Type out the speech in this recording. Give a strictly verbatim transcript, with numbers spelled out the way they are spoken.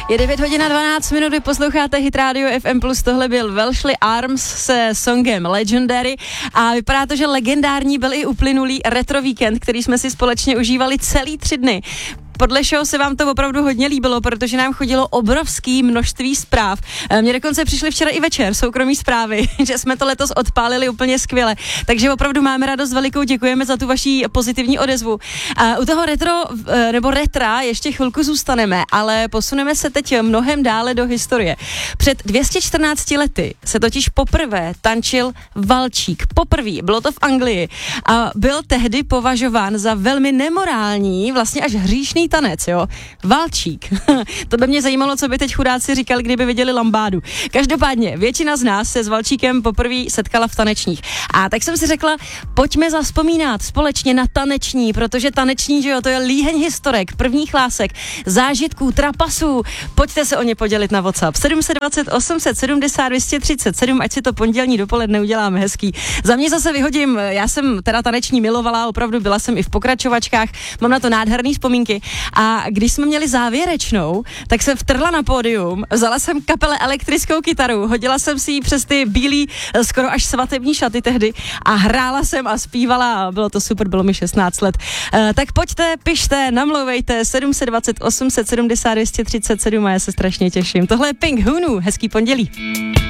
Je devět hodin a dvanáct minut, vy posloucháte Hit Radio F M plus, tohle byl Welshly Arms se songem Legendary a vypadá to, že legendární byl i uplynulý retro víkend, který jsme si společně užívali celý tři dny. Podle všeho se vám to opravdu hodně líbilo, protože nám chodilo obrovský množství zpráv. Mně dokonce přišly včera i večer soukromí zprávy, že jsme to letos odpálili úplně skvěle. Takže opravdu máme radost velikou, děkujeme za tu vaši pozitivní odezvu. A u toho retro nebo retra ještě chvilku zůstaneme, ale posuneme se teď mnohem dále do historie. Před dvě stě čtrnácti lety se totiž poprvé tančil valčík. Poprvé, bylo to v Anglii a byl tehdy považován za velmi nemorální, vlastně až hříšný tanec, jo. Valčík. To by mě zajímalo, co by teď chudáci říkali, kdyby viděli lambádu. Každopádně, většina z nás se s valčíkem poprvé setkala v tanečních. A tak jsem si řekla, pojďme zavzpomínat společně na taneční, protože taneční, že jo, to je líheň historek, prvních lásek, zážitků, trapasů. Pojďte se o ně podělit na WhatsApp. sedm set dvacet, osm set sedmdesát, dvě stě třicet sedm, ať si to pondělní dopoledne uděláme hezký. Za mě zase vyhodím, já jsem teda taneční milovala, opravdu byla jsem i v pokračovačkách, mám na to nádherný vzpomínky. A když jsme měli závěrečnou, tak jsem vtrhla na pódium, vzala jsem kapele elektrickou kytaru, hodila jsem si ji přes ty bílý, skoro až svatební šaty tehdy a hrála jsem a zpívala a bylo to super, bylo mi šestnáct let. E, tak pojďte, pište, namlouvejte sedm set dvacet, osm set sedmdesát, dvě stě třicet sedm a já se strašně těším. Tohle je Pink Hunu, hezký pondělí.